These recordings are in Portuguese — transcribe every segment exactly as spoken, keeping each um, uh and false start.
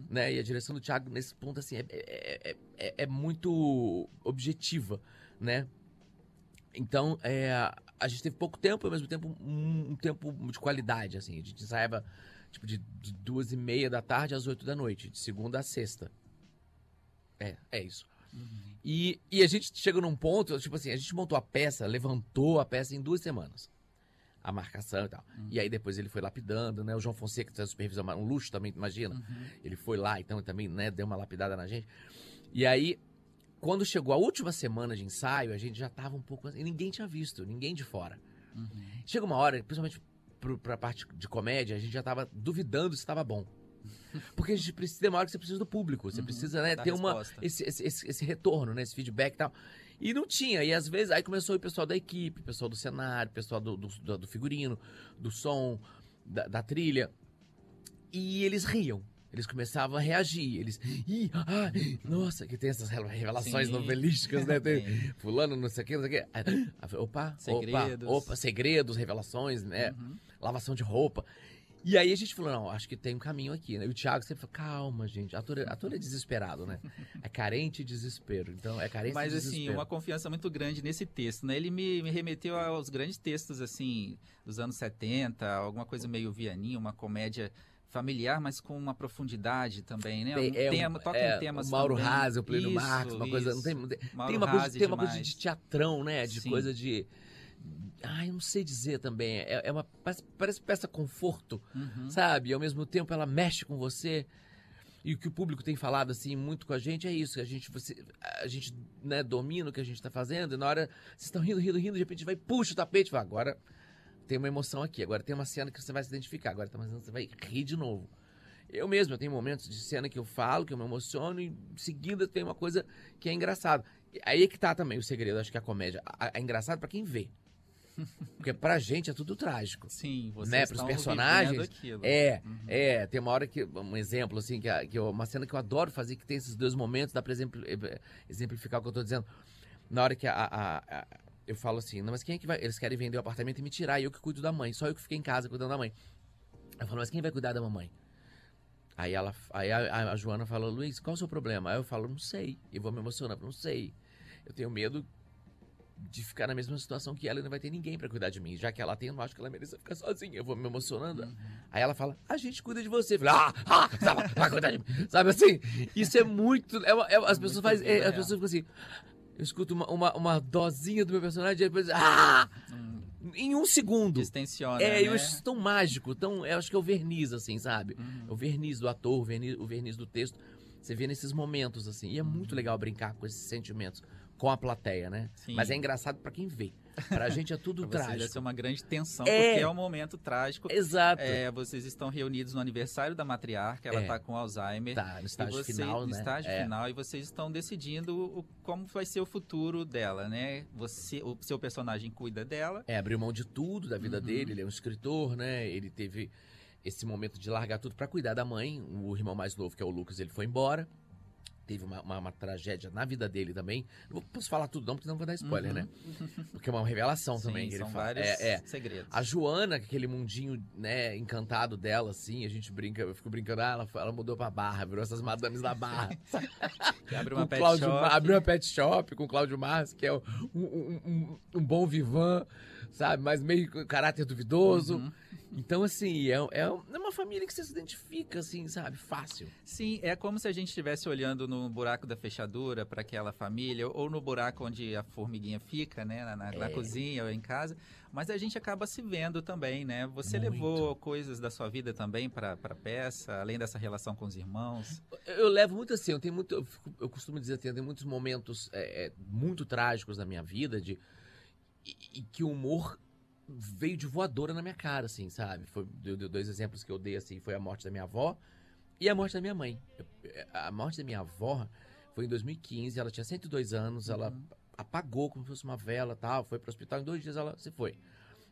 né? E a direção do Thiago, nesse ponto, assim, é, é, é, é muito objetiva, né? Então, é, a gente teve pouco tempo, ao mesmo tempo, um, um tempo de qualidade, assim. A gente ensaiava, tipo, de, de duas e meia da tarde às oito da noite, de segunda a sexta. É, é isso. Uhum. E, e a gente chegou num ponto, tipo assim, a gente montou a peça, levantou a peça em duas semanas. A marcação e tal. Uhum. E aí depois ele foi lapidando, né? O João Fonseca, que faz a supervisão, um luxo também, imagina. Uhum. Ele foi lá, então também, né, deu uma lapidada na gente. E aí, quando chegou a última semana de ensaio, a gente já tava um pouco... E ninguém tinha visto, ninguém de fora. Uhum. Chega uma hora, principalmente pro, pra parte de comédia, a gente já tava duvidando se estava bom. Porque a gente precisa, tem uma hora que você precisa do público, você uhum, precisa, né, ter uma, esse, esse, esse retorno, né, esse feedback e tal. E não tinha, e às vezes, aí começou o pessoal da equipe, o pessoal do cenário, o pessoal do, do, do figurino, do som, da, da trilha, e eles riam. Eles começavam a reagir, eles... Ih, ah, nossa, que tem essas revelações Sim. novelísticas, né? Tem fulano, não sei o que, não sei o que. Opa, segredos. opa, opa, segredos, revelações, né? Uhum. Lavação de roupa. E aí a gente falou, não, acho que tem um caminho aqui, né? E o Thiago sempre falou, calma, gente, ator, ator é desesperado, né? É carente de desespero, então é carência Mas, de desespero. Mas, assim, uma confiança muito grande nesse texto, né? Ele me, me remeteu aos grandes textos, assim, dos anos setenta, alguma coisa meio Vianinho, uma comédia familiar, mas com uma profundidade também, né? Um é, tema, toca é, em temas o Mauro também. Raso, o Plínio isso, Marcos, uma coisa... Não tem, Mauro tem uma coisa, Razi tem uma demais. coisa de teatrão, né? De Sim. coisa de... Ai, eu não sei dizer também. É, é uma... Parece, parece peça conforto, uhum. sabe? E ao mesmo tempo ela mexe com você. E o que o público tem falado, assim, muito com a gente é isso. Que a gente, você, a gente né, domina o que a gente tá fazendo. E na hora, vocês estão rindo, rindo, rindo. De repente vai, puxa o tapete e fala, agora tem uma emoção aqui. Agora tem uma cena que você vai se identificar. Agora tem uma cena que você vai rir de novo. Eu mesmo, eu tenho momentos de cena que eu falo, que eu me emociono. E em seguida tem uma coisa que é engraçada. Aí é que tá também o segredo, acho que a comédia. É engraçado pra quem vê. Porque pra gente é tudo trágico. Sim, vocês né? estão Pros personagens. aquilo. É, uhum. é. Tem uma hora que. Um exemplo, assim, que, que eu, uma cena que eu adoro fazer, que tem esses dois momentos, dá pra exemplificar o que eu tô dizendo. Na hora que a, a, a, eu falo assim, não, mas quem é que vai. Eles querem vender o apartamento e me tirar, e eu que cuido da mãe. Só eu que fiquei em casa cuidando da mãe. Eu falo, mas quem vai cuidar da mamãe? Aí, ela, aí a, a Joana fala, Luiz, qual é o seu problema? Aí eu falo, não sei. E vou me emocionar, não sei. Eu tenho medo de ficar na mesma situação que ela e não vai ter ninguém pra cuidar de mim. Já que ela tem, eu não acho que ela mereça ficar sozinha. Eu vou me emocionando. Uhum. Aí ela fala, a gente cuida de você. Eu falo, ah, ah, sabe, vai cuidar de mim. Sabe assim? Isso é muito... É, é, as, é pessoas fazem, é, as pessoas ficam assim... Eu escuto uma, uma, uma dosinha do meu personagem e depois... Ah! Hum. Em um segundo. Distensiona, É, né? eu acho isso tão mágico. Tão, eu acho que é o verniz, assim, sabe? Uhum. É o verniz do ator, o verniz, o verniz do texto. Você vê nesses momentos, assim. E é uhum. muito legal brincar com esses sentimentos. Com a plateia, né? Sim. Mas é engraçado pra quem vê. Pra gente é tudo pra trágico. Vai ser uma grande tensão, é. porque é um momento trágico. Exato. É, vocês estão reunidos no aniversário da matriarca, ela é. tá com Alzheimer. Tá, no estágio você, final, no né? estágio é. final, e vocês estão decidindo o, como vai ser o futuro dela, né? Você, o seu personagem cuida dela. É, abriu mão de tudo da vida uhum. dele, ele é um escritor, né? Ele teve esse momento de largar tudo pra cuidar da mãe. O irmão mais novo, que é o Lucas, ele foi embora. Teve uma, uma, uma tragédia na vida dele também. Não posso falar tudo não, porque não vou dar spoiler, uhum. né? Porque é uma revelação Sim, também que são ele fala. vários é, é. segredos. A Joana, aquele mundinho, né, encantado dela, assim, a gente brinca, eu fico brincando, ah, ela, ela mudou pra Barra, virou essas madames da Barra. Que abre uma pet Cláudio shop. Mar, abriu uma pet shop com o Cláudio Mars, que é um, um, um, um bom vivan, sabe? Mas meio caráter duvidoso. Uhum. Então, assim, é, é uma família que você se identifica, assim, sabe? Fácil. Sim, é como se a gente estivesse olhando no buraco da fechadura para aquela família, ou no buraco onde a formiguinha fica, né? Na, na, é. na cozinha ou em casa. Mas a gente acaba se vendo também, né? Você Muito. levou coisas da sua vida também para a peça, além dessa relação com os irmãos? Eu, eu levo muito assim, eu tenho muito, eu, fico, eu costumo dizer, eu tenho muitos momentos é, é, muito trágicos na minha vida, de, e, e que o humor veio de voadora na minha cara, assim, sabe? Foi dois exemplos que eu dei, assim, foi a morte da minha avó e a morte da minha mãe. Eu, a morte da minha avó foi em dois mil e quinze, ela tinha cento e dois anos, uhum. ela apagou como se fosse uma vela, tal, foi pro hospital, em dois dias ela se foi.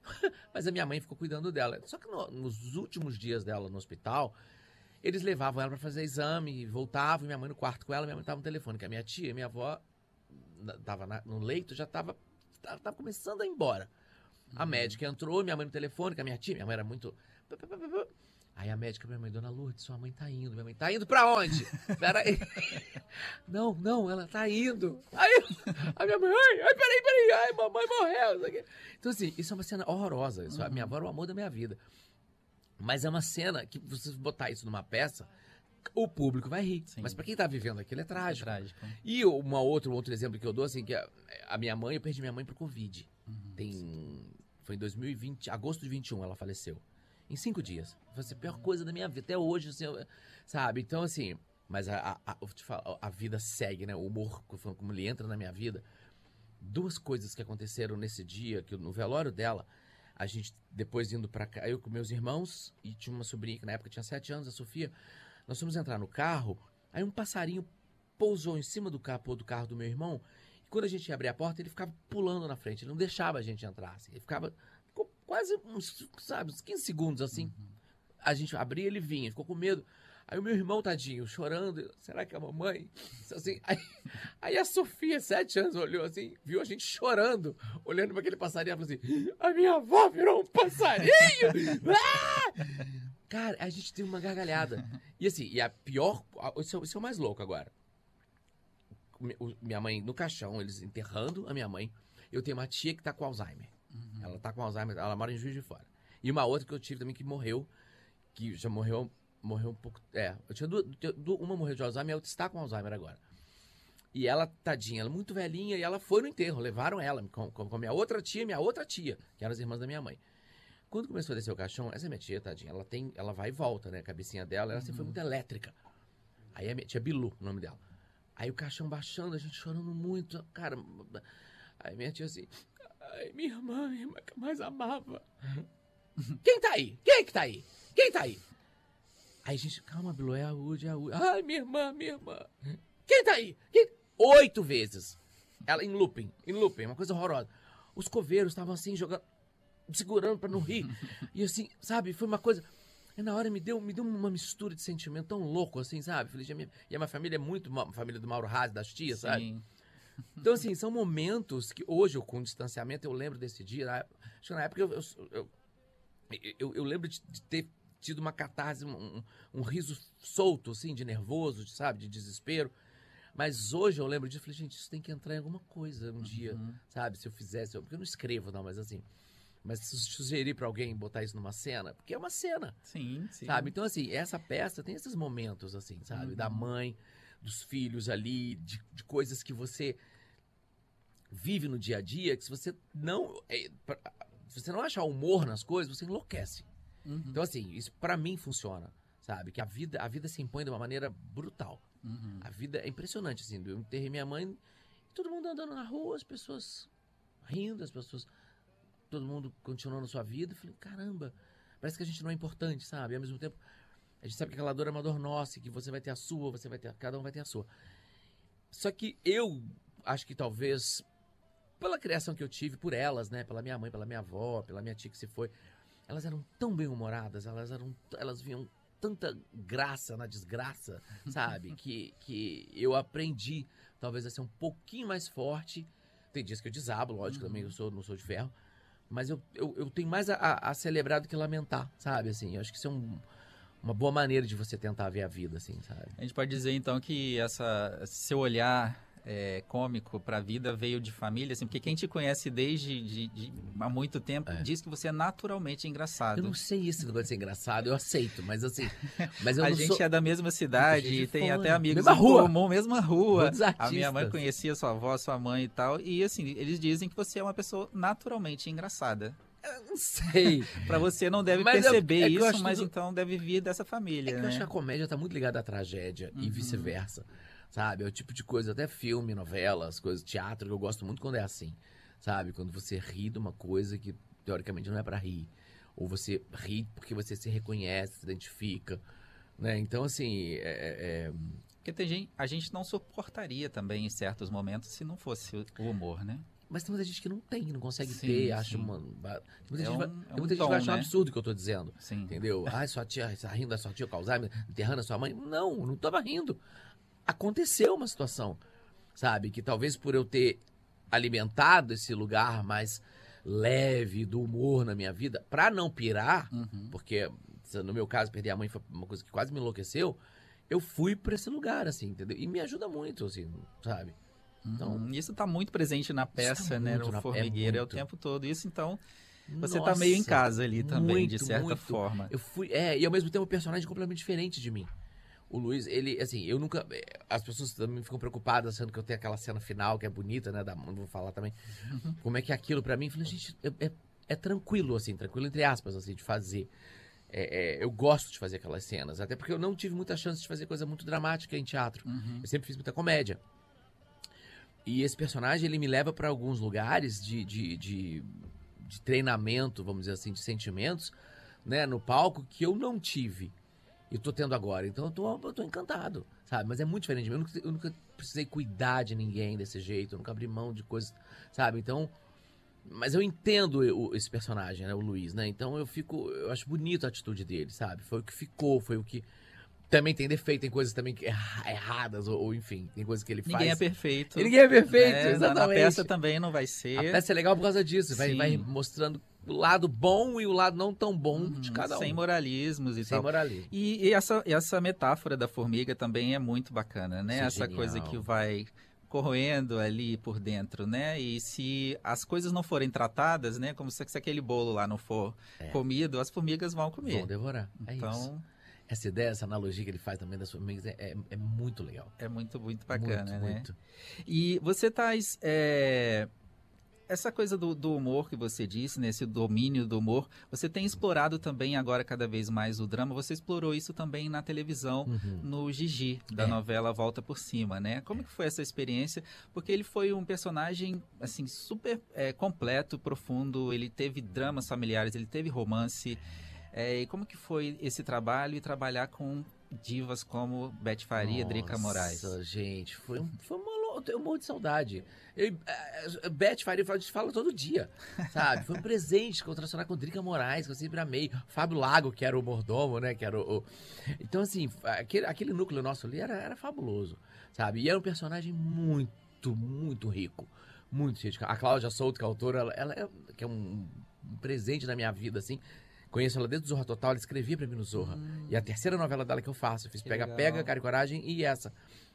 Mas a minha mãe ficou cuidando dela. Só que no, nos últimos dias dela no hospital, eles levavam ela pra fazer exame, voltavam, e minha mãe no quarto com ela, minha mãe tava no telefone, que a minha tia, minha avó, tava na, no leito, já tava, tava, tava começando a ir embora. A médica entrou, minha mãe no telefone, com a minha tia, minha mãe era muito... Aí a médica, minha mãe, dona Lourdes, sua mãe tá indo. Minha mãe, tá indo pra onde? Peraí. Não, não, ela tá indo. Aí a minha mãe, ai, ai, peraí, peraí, ai, mamãe morreu. Isso aqui. Então assim, isso é uma cena horrorosa. Isso, a minha avó era o amor da minha vida. Mas é uma cena que, você botar isso numa peça, o público vai rir. Sim. Mas pra quem tá vivendo aquilo é trágico. É trágico. E uma outra, um outro exemplo que eu dou, assim, que a, a minha mãe, eu perdi minha mãe pro Covid. Uhum. Tem, foi em dois mil e vinte, agosto de vinte e um ela faleceu. Em cinco dias. Foi a pior coisa da minha vida. Até hoje, assim, sabe? Então, assim, mas a, a, a, eu te falo, a vida segue, né? O humor, como ele entra na minha vida. Duas coisas que aconteceram nesse dia, que no velório dela, a gente, depois indo pra cá, eu com meus irmãos, e tinha uma sobrinha que na época tinha sete anos, a Sofia, nós fomos entrar no carro, aí um passarinho pousou em cima do capô do carro do meu irmão, e quando a gente ia abrir a porta, ele ficava pulando na frente, ele não deixava a gente entrar, assim, ele ficava, ficou quase uns, sabe, uns quinze segundos, assim, uhum. A gente abria, ele vinha, ficou com medo. Aí o meu irmão, tadinho, chorando, será que é a mamãe? Assim, aí, aí a Sofia, sete anos, olhou assim, viu a gente chorando, olhando para aquele passarinho, ela falou assim, a minha avó virou um passarinho! Ah! Cara, a gente tem uma gargalhada. E assim, e a pior, isso é, isso é o mais louco agora. O, minha mãe no caixão, eles enterrando a minha mãe, eu tenho uma tia que tá com Alzheimer. Uhum. Ela tá com Alzheimer, ela mora em Juiz de Fora. E uma outra que eu tive também que morreu, que já morreu... Morreu um pouco... É, eu tinha duas, uma morreu de Alzheimer e a outra está com Alzheimer agora. E ela, tadinha, ela muito velhinha, e ela foi no enterro, levaram ela com, com a minha outra tia e minha outra tia, que eram as irmãs da minha mãe. Quando começou a descer o caixão, essa minha tia, tadinha, ela tem, ela vai e volta, né, a cabecinha dela, ela sempre foi muito elétrica. Aí a minha tia Bilu, o nome dela. Aí o caixão baixando, a gente chorando muito, cara. Aí minha tia assim, ai, minha irmã, minha irmã que eu mais amava. Quem tá aí? Quem que tá aí? Quem tá aí? Aí a gente, calma, Bilu, é a Udi, é a Udi. Ai, minha irmã, minha irmã. Quem tá aí? Quem? Oito vezes. Ela em looping, em looping, uma coisa horrorosa. Os coveiros estavam assim, jogando, segurando pra não rir. E assim, sabe, foi uma coisa... E na hora me deu, me deu uma mistura de sentimento tão louco, assim, sabe? Falei, minha, e a minha família é muito uma família do Mauro Haas, das tias, Sim. sabe? Então, assim, são momentos que hoje, eu, com distanciamento, eu lembro desse dia. Na época, acho que na época eu, eu, eu, eu, eu lembro de, de ter tido uma catarse, um, um riso solto, assim, de nervoso, de, sabe, de desespero. Mas hoje eu lembro disso, falei, gente, isso tem que entrar em alguma coisa um uhum. dia, sabe? Se eu fizesse, eu, porque eu não escrevo, não, mas assim... Mas se sugerir pra alguém botar isso numa cena, porque é uma cena. Sim, sim. Sabe? Então, assim, essa peça tem esses momentos, assim, sabe? Uhum. Da mãe, dos filhos ali, de, de coisas que você vive no dia a dia, que se você não... É, pra, se você não achar humor nas coisas, você enlouquece. Uhum. Então, assim, isso pra mim funciona, sabe? Que a vida, a vida se impõe de uma maneira brutal. Uhum. A vida é impressionante, assim. Eu enterrei minha mãe, todo mundo andando na rua, as pessoas rindo, as pessoas... Todo mundo continuando a sua vida. Eu falei, caramba, parece que a gente não é importante, sabe? E ao mesmo tempo, a gente sabe que aquela dor é uma dor nossa, que você vai ter a sua, você vai ter, cada um vai ter a sua. Só que eu acho que talvez, pela criação que eu tive por elas, né? Pela minha mãe, pela minha avó, pela minha tia que se foi, elas eram tão bem-humoradas, elas eram, elas viam tanta graça na desgraça, sabe? que, que eu aprendi, talvez, a ser um pouquinho mais forte. Tem dias que eu desabo, lógico, uhum. também eu sou, não sou de ferro. Mas eu, eu, eu tenho mais a, a celebrar do que lamentar, sabe? Assim, eu acho que isso é um, uma boa maneira de você tentar ver a vida, assim, sabe? A gente pode dizer, então, que essa, seu olhar é, cômico para a vida veio de família, assim, porque quem te conhece desde de, de, há muito tempo é. diz que você é naturalmente engraçado. Eu não sei isso do de ser engraçado, eu aceito, mas assim... Mas eu a não gente sou... é da mesma cidade e tem fora. até amigos mesma em rua. comum, mesma rua. A minha mãe conhecia sua avó, sua mãe e tal, e assim, eles dizem que você é uma pessoa naturalmente engraçada. Eu não sei. Pra você não deve mas perceber eu, é isso, mas tudo... então deve vir dessa família, é que né? Eu acho que a comédia tá muito ligada à tragédia uhum. e vice-versa, sabe? É o tipo de coisa, até filme, novelas, coisas, teatro, que eu gosto muito quando é assim, sabe? Quando você ri de uma coisa que, teoricamente, não é pra rir. Ou você ri porque você se reconhece, se identifica, né? Então, assim, é... é... Porque tem gente, a gente não suportaria também, em certos momentos, se não fosse o humor, né? Mas tem muita gente que não tem, não consegue sim, ter, sim. acha uma... Muita é gente, um, vai, é um muita gente tom, vai achar né? um absurdo o que eu tô dizendo, sim. entendeu? Ai, sua tia, está rindo da sua tia com Alzheimer, enterrando a sua mãe. Não, não tava rindo. Aconteceu uma situação, sabe? Que talvez por eu ter alimentado esse lugar mais leve do humor na minha vida, pra não pirar, uhum. porque no meu caso, perder a mãe foi uma coisa que quase me enlouqueceu, eu fui pra esse lugar, assim, entendeu? E me ajuda muito, assim, sabe? Então, uhum. Isso tá muito presente na peça, tá né? No na, Formigueiro, é, é o tempo todo. Isso, então, você Nossa, tá meio em casa ali também, muito, de certa muito. forma. Eu fui, é, e ao mesmo tempo um personagem completamente diferente de mim. O Luiz, ele, assim, eu nunca... As pessoas também ficam preocupadas, achando que eu tenho aquela cena final, que é bonita, né? Da, não vou falar também. Uhum. Como é que é aquilo pra mim? Eu falei, gente, é, é, é tranquilo, assim, tranquilo entre aspas, assim, de fazer. É, é, eu gosto de fazer aquelas cenas, até porque eu não tive muita chance de fazer coisa muito dramática em teatro. Uhum. Eu sempre fiz muita comédia. E esse personagem, ele me leva pra alguns lugares de, de, de, de treinamento, vamos dizer assim, de sentimentos, né? No palco, que eu não tive. E tô tendo agora, então eu tô, eu tô encantado, sabe? Mas é muito diferente de mim, eu nunca, eu nunca precisei cuidar de ninguém desse jeito, eu nunca abri mão de coisas, sabe? Então, mas eu entendo o, esse personagem, né? O Luiz, né? Então eu fico, eu acho bonito a atitude dele, sabe? Foi o que ficou, foi o que... Também tem defeito, tem coisas também erradas, ou, ou enfim, tem coisas que ele faz... Ninguém é perfeito. E ninguém é perfeito, é, exatamente. Na peça também não vai ser. A peça é legal por causa disso, vai, vai mostrando... o lado bom e o lado não tão bom uhum, de cada um. Sem moralismos e sem tal. Sem moralismo. E, e essa, essa metáfora da formiga também é muito bacana, né? Isso é essa genial. coisa que vai corroendo ali por dentro, né? E se as coisas não forem tratadas, né? Como se, se aquele bolo lá não for é. comido, as formigas vão comer. Vão devorar. É então, isso. Essa ideia, essa analogia que ele faz também das formigas é, é, é muito legal. É muito, muito bacana, muito, né? Muito. E você tá... É... Essa coisa do, do humor que você disse, né, esse domínio do humor, você tem explorado também agora cada vez mais o drama. Você explorou isso também na televisão, uhum. no Gigi, da é. novela Volta por Cima, né? Como é. que foi essa experiência? Porque ele foi um personagem, assim, super é, completo, profundo. Ele teve dramas familiares, ele teve romance. É, e como que foi esse trabalho e trabalhar com divas como Beth Faria, Nossa, Drica Moraes? Nossa, gente, foi, um, foi uma eu morro de saudade. Eu, a Beth Faria, a gente fala todo dia, sabe? Foi um presente contracionar com Drica Moraes, que eu sempre amei. Fábio Lago, que era o mordomo, né? Que era o, o... Então, assim, aquele, aquele núcleo nosso ali era, era fabuloso, sabe? E era um personagem muito, muito rico. Muito rico. A Cláudia Souto, que é a autora, ela, ela é, que é um, um presente na minha vida, assim. Conheço ela desde o Zorra Total, ela escrevia pra mim no Zorra. Hum. E a terceira novela dela que eu faço, eu fiz Pega Pega, Cara e Coragem e essa.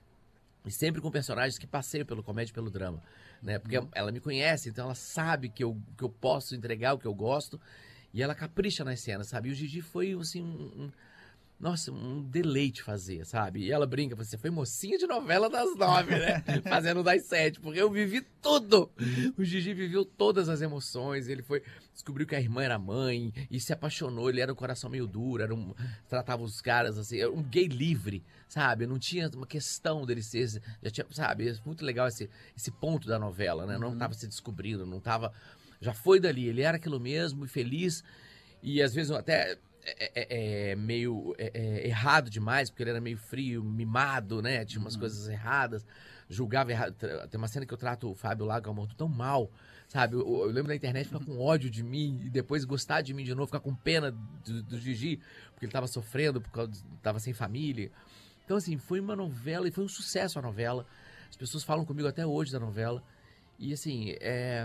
E sempre com personagens que passeiam pelo comédia e pelo drama, né? Porque uhum. ela me conhece, então ela sabe que eu, que eu posso entregar o que eu gosto e ela capricha nas cenas, sabe? E o Gigi foi, assim, um, um, nossa, um deleite fazer, sabe? E ela brinca, você foi mocinha de novela das nove, né? Fazendo das sete, porque eu vivi tudo. O Gigi viveu todas as emoções, ele foi... Descobriu que a irmã era mãe e se apaixonou, ele era um coração meio duro, era um, tratava os caras assim, era um gay livre, sabe? Não tinha uma questão dele ser, já tinha, sabe? Muito legal esse, esse ponto da novela, né? Não uhum. tava se descobrindo, não tava... Já foi dali, ele era aquilo mesmo e feliz e às vezes até... É, é, é meio é, é, errado demais, porque ele era meio frio, mimado, né? Tinha umas uhum. coisas erradas, julgava errado. Tem uma cena que eu trato o Fábio Lago, é morto, tão mal, sabe? Eu, eu lembro da internet ficar com ódio de mim e depois gostar de mim de novo, ficar com pena do, do Gigi, porque ele tava sofrendo, porque ele tava sem família. Então, assim, foi uma novela e foi um sucesso a novela. As pessoas falam comigo até hoje da novela. E, assim, é...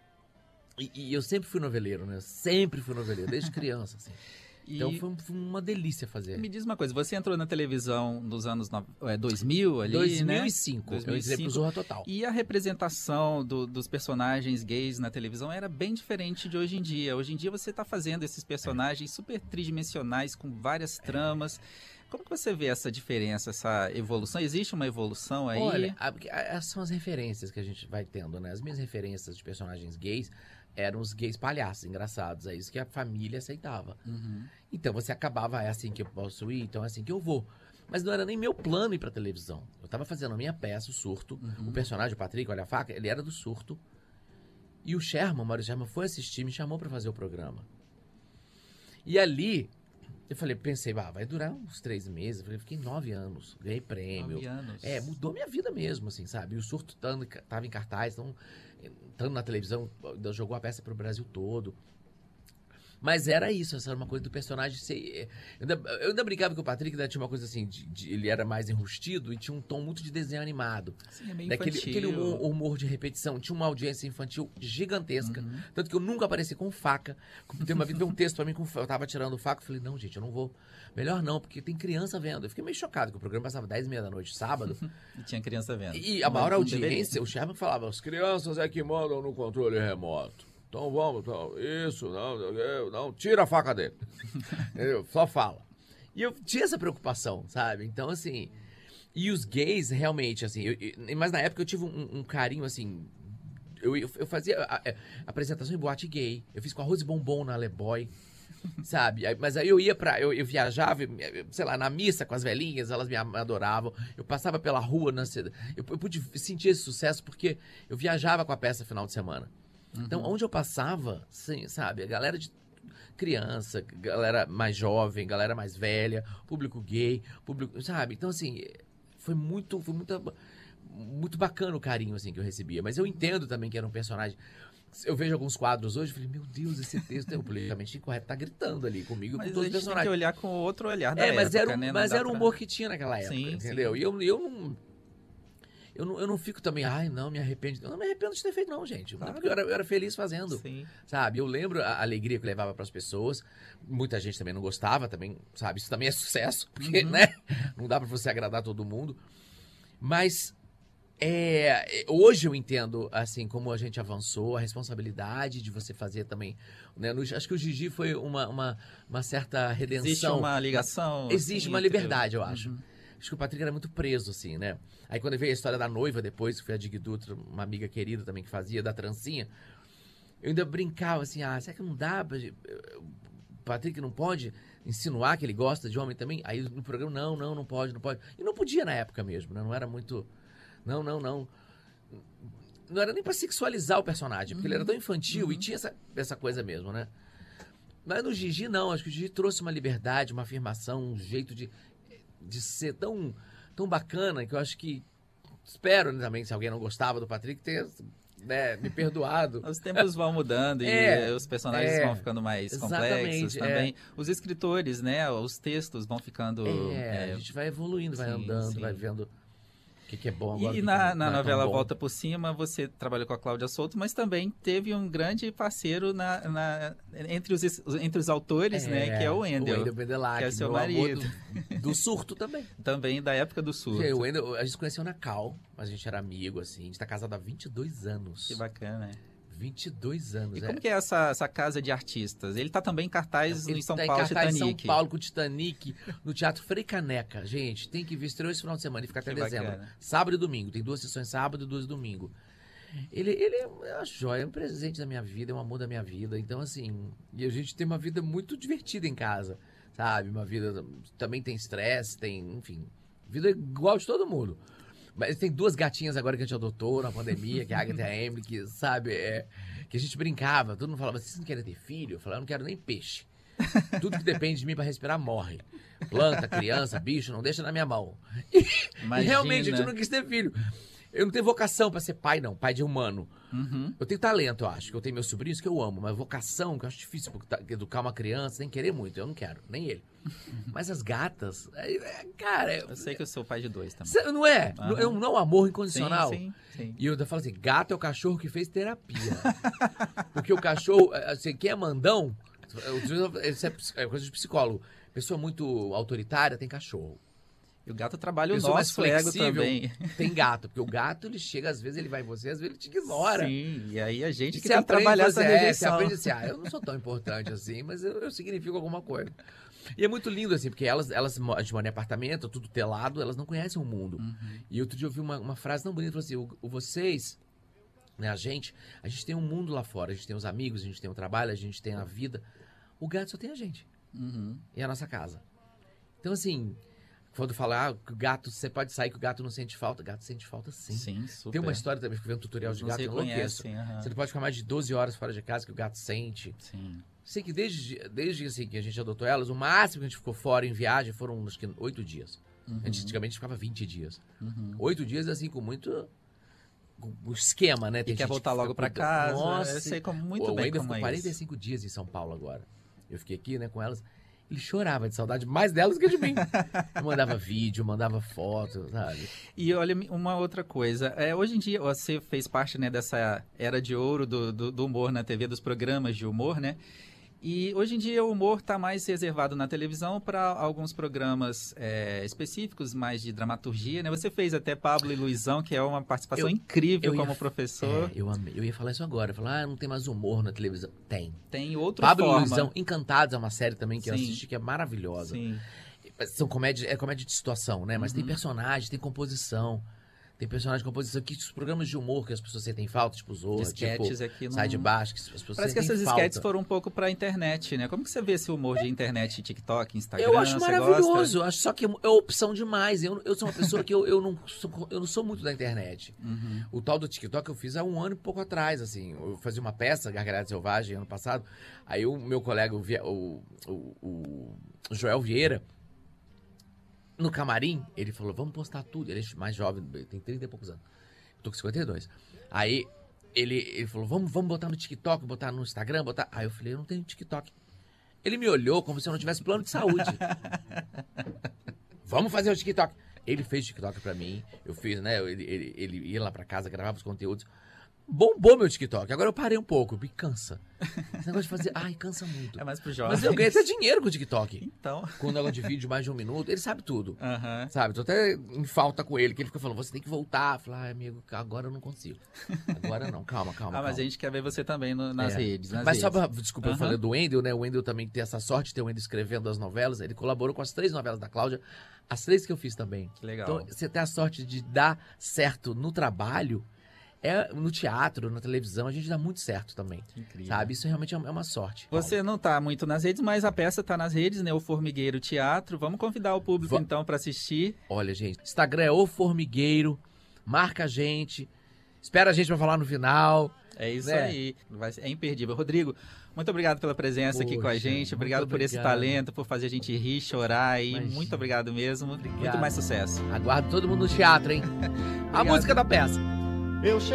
E, e eu sempre fui noveleiro, né? Sempre fui noveleiro, desde criança, assim. Então foi, foi uma delícia fazer. Me diz uma coisa, você entrou na televisão nos anos no, é, dois mil ali, dois mil e né? cinco, dois mil e cinco. Eu entrei pro Zorra Total. E a representação do, dos personagens gays na televisão era bem diferente de hoje em dia. Hoje em dia você está fazendo esses personagens é. super tridimensionais, com várias tramas. É. Como que você vê essa diferença, essa evolução? Existe uma evolução aí? Olha, a, a, são as referências que a gente vai tendo, né? As minhas referências de personagens gays eram os gays palhaços, engraçados. É isso que a família aceitava. Uhum. Então você acabava, é assim que eu posso ir, então é assim que eu vou. Mas não era nem meu plano ir pra televisão. Eu tava fazendo a minha peça, o Surto. Uhum. O personagem, o Patrick, olha a faca, ele era do Surto. E o Sherman, o Mário Sherman, foi assistir, me chamou pra fazer o programa. E ali, eu falei, pensei, ah, vai durar uns três meses. Eu falei, fiquei nove anos, ganhei prêmio. Nove anos. É, mudou minha vida mesmo, assim, sabe? E o Surto tando, tava em cartaz, então... Estando na televisão, jogou a peça pro Brasil todo. Mas era isso, essa era uma coisa do personagem ser... Eu ainda, eu ainda brincava que o Patrick ainda tinha uma coisa assim, de, de, ele era mais enrustido e tinha um tom muito de desenho animado. Sim, é meio Daquele, infantil. aquele humor, humor de repetição. Tinha uma audiência infantil gigantesca. Uhum. Tanto que eu nunca apareci com faca. Tem uma vez, veio um texto pra mim, com, eu tava tirando faca, eu falei, não, gente, eu não vou. Melhor não, porque tem criança vendo. Eu fiquei meio chocado, que o programa passava dez e meia da noite, sábado. E tinha criança vendo. E a maior Não audiência, o Sherman falava, as crianças é que mandam no controle remoto. Então vamos, então, isso, não, não, não, tira a faca dele. Entendeu? Só fala. E eu tinha essa preocupação, sabe? Então, assim... E os gays, realmente, assim... Eu, eu, mas na época eu tive um, um carinho, assim... Eu, eu, eu fazia a, a, apresentação em boate gay. Eu fiz com arroz e bombom na Leboy, sabe? Aí, mas aí eu ia pra... Eu, eu viajava, sei lá, na missa com as velhinhas, elas me adoravam. Eu passava pela rua, na, eu, eu pude sentir esse sucesso porque eu viajava com a peça final de semana. Então, onde eu passava, sim, sabe, a galera de criança, galera mais jovem, galera mais velha, público gay, público, sabe? Então, assim, foi muito, foi muito, muito bacana o carinho, assim, que eu recebia. Mas eu entendo também que era um personagem... Eu vejo alguns quadros hoje e falei, meu Deus, esse texto é politicamente incorreto, tá gritando ali comigo, mas com todos os personagens. Tem que olhar com outro olhar da É, mas época, era, um, né? mas era o pra... humor que tinha naquela época, sim, entendeu? Sim. E eu, eu não... Eu não, eu não fico também, ai, não, me arrependo. Eu não me arrependo de ter feito, não, gente. Claro. Porque eu era, eu era feliz fazendo. Sim. Sabe? Eu lembro a alegria que eu levava para as pessoas. Muita gente também não gostava, também, sabe? Isso também é sucesso, porque, uhum. né? Não dá para você agradar todo mundo. Mas é, hoje eu entendo, assim, como a gente avançou, a responsabilidade de você fazer também. Né? No, acho que o Gigi foi uma, uma, uma certa redenção. Existe uma ligação. Existe assim, uma liberdade, eu acho. Uhum. Acho que o Patrick era muito preso, assim, né? Aí quando veio a história da noiva depois, que foi a Dig Dutra, uma amiga querida também que fazia, da trancinha, eu ainda brincava assim, ah, será que não dá pra... O Patrick não pode insinuar que ele gosta de homem também? Aí no programa, não, não, não pode, não pode. E não podia na época mesmo, né? Não era muito... Não, não, não. Não era nem pra sexualizar o personagem, porque uhum. ele era tão infantil uhum. e tinha essa, essa coisa mesmo, né? Mas no Gigi, não. Acho que o Gigi trouxe uma liberdade, uma afirmação, um jeito de... de ser tão, tão bacana que eu acho que espero, né, também, se alguém não gostava do Patrick, ter, né, me perdoado. Os tempos vão mudando é, e os personagens é, vão ficando mais complexos também. É. Os escritores, né, os textos vão ficando... É, é... a gente vai evoluindo, vai sim, andando, sim. vai vendo... O que, que é bom agora. E que na, que na é novela Volta por Cima, você trabalhou com a Cláudia Souto, mas também teve um grande parceiro na, na, entre, os, entre os autores, é, né? Que é o Wendel. O Wendel Bedelac, que é seu marido. Do, do surto também. Também da época do surto. O Wendel, a gente se conheceu na Cal, mas a gente era amigo, assim. A gente tá casado há vinte e dois anos. Que bacana, é. vinte e dois anos. E como é. que é essa, essa casa de artistas? Ele tá também em cartaz Ele em São tá Paulo, em cartaz Titanic. São Paulo com o Titanic, no Teatro Frei Caneca. Gente, tem que ver, estreou esse final de semana e fica até que dezembro. Bacana. Sábado e domingo. Tem duas sessões sábado e duas domingo. Ele, ele é uma joia, é um presente da minha vida, é um amor da minha vida. Então, assim, e a gente tem uma vida muito divertida em casa, sabe? Uma vida, também tem estresse, tem, enfim, vida igual de todo mundo. Mas tem duas gatinhas agora que a gente adotou na pandemia, que é a Agatha e a Emily, que, sabe, é, que a gente brincava. Todo mundo falava, vocês não querem ter filho? Eu falava, eu não quero nem peixe. Tudo que depende de mim para respirar morre. Planta, criança, bicho, não deixa na minha mão. E, e realmente, a gente não quis ter filho. Eu não tenho vocação para ser pai, não. Pai de humano. Uhum. Eu tenho talento, eu acho. Que eu tenho meus sobrinhos que eu amo. Mas vocação, que eu acho difícil educar uma criança, sem querer muito. Eu não quero, nem ele. Mas as gatas, cara... Eu sei que eu sou pai de dois também. Não é? Uhum. É um amor incondicional. Sim, sim, sim. E eu falo assim, gato é o cachorro que fez terapia. Porque o cachorro, assim, quem é mandão, isso é coisa de psicólogo. Pessoa muito autoritária tem cachorro. E o gato trabalha o nosso mais flexível também. Tem gato, porque o gato, ele chega, às vezes ele vai em você, às vezes ele te ignora. Sim, e aí a gente e que tem que trabalhar essa é, rejeição. Você aprende assim, ah, eu não sou tão importante assim, mas eu, eu significo alguma coisa. E é muito lindo, assim, porque elas, elas a gente mora em apartamento, tudo telado, elas não conhecem o mundo. Uhum. E outro dia eu vi uma, uma frase tão bonita, assim, o, o vocês, né, a gente, a gente tem um mundo lá fora, a gente tem os amigos, a gente tem o trabalho, a gente tem a vida. O gato só tem a gente. Uhum. E a nossa casa. Então, assim... Quando falar ah, que o gato, você pode sair que o gato não sente falta. O gato sente falta sim. Sim, super. Tem uma história também, que eu vi um tutorial de gato, eu enlouqueço. Uhum. Você não pode ficar mais de doze horas fora de casa que o gato sente. Sim. Sei que desde, desde assim, que a gente adotou elas, o máximo que a gente ficou fora em viagem foram, acho que, oito dias. Uhum. A gente, antigamente, ficava vinte dias. Uhum. Oito dias, assim, com muito... O esquema, né? Tem e quer voltar logo pra casa. Nossa, eu sei como, muito o bem ainda como ficou é quarenta e isso. cinco dias em São Paulo agora. eu fiquei aqui, né, com elas. Ele chorava de saudade mais delas que de mim. Eu mandava vídeo, mandava foto, sabe? E olha, uma outra coisa. É, hoje em dia, você fez parte, né, dessa era de ouro do, do, do humor na T V, dos programas de humor, né? E hoje em dia o humor está mais reservado na televisão para alguns programas é, específicos, mais de dramaturgia, né? Você fez até Pablo e Luizão, que é uma participação Eu- incrível eu ia- como professor. É, eu, amei. Eu ia falar isso agora. Falar, ah, não tem mais humor na televisão. Tem. Tem outra Pablo e forma. Luizão, Encantados é uma série também que eu Sim. assisti que é maravilhosa. Sim. São comédia, é comédia de situação, né? Mas tem Uhum. personagem, tem composição. Tem personagem de composição que os programas de humor que as pessoas sentem falta, tipo Zorra, Esquetes tipo aqui no... Sai de Baixo, que as pessoas Parece que sentem essas falta. esquetes foram um pouco pra internet, né? Como que você vê esse humor de internet, TikTok, Instagram? Eu acho Você maravilhoso, gosta? eu acho só que é opção demais. Eu, eu sou uma pessoa que eu, eu, não sou, eu não sou muito da internet. Uhum. O tal do TikTok eu fiz há um ano e pouco atrás, assim. Eu fazia uma peça, Gargalhada Selvagem, ano passado. Aí o meu colega, o, Vie- o, o, o Joel Vieira, no camarim, ele falou, vamos postar tudo. Ele é mais jovem, tem trinta e poucos anos. Eu tô com cinquenta e dois. Aí ele, ele falou, vamos, vamos botar no TikTok, botar no Instagram, botar... Aí eu falei, eu não tenho TikTok. Ele me olhou como se eu não tivesse plano de saúde. Vamos fazer o TikTok. Ele fez o TikTok pra mim. Eu fiz, né? Ele, ele, ele ia lá pra casa, gravava os conteúdos. Bombou meu TikTok. Agora eu parei um pouco. Me cansa. Esse negócio de fazer... Ai, cansa muito. É mais pro jovem. Mas eu ganhei até dinheiro com o TikTok. Então... Com o negócio de vídeo mais de um minuto. Ele sabe tudo. Aham. Sabe? Tô até em falta com ele. Que ele fica falando, você tem que voltar. Eu falo, ai, amigo, agora eu não consigo. Agora não. Calma, calma, Ah, mas calma. a gente quer ver você também no- nas É. redes. Nas Mas só redes. pra, desculpa, eu Aham. falei do Wendel, né? O Wendel também tem essa sorte de ter o Wendel escrevendo as novelas. Ele colaborou com as três novelas da Cláudia, as três que eu fiz também. Que legal. Então, você ter a sorte de dar certo no trabalho, é no teatro, na televisão, a gente dá muito certo também. Que incrível. Sabe? Isso realmente é uma é uma sorte. Você não tá muito nas redes, mas a peça tá nas redes, né? O Formigueiro Teatro. Vamos convidar o público, Va- então, para assistir. Olha, gente, Instagram é O Formigueiro, marca a gente, espera a gente pra falar no final. É isso Né? aí. Vai ser- É imperdível. Rodrigo, muito obrigado pela presença aqui com a Poxa, gente. Obrigado muito por esse obrigado. talento, por fazer a gente rir, chorar. E Imagina. muito obrigado mesmo. Muito Obrigado. mais sucesso. Aguardo todo mundo no teatro, hein? A Obrigado. música da peça. Eu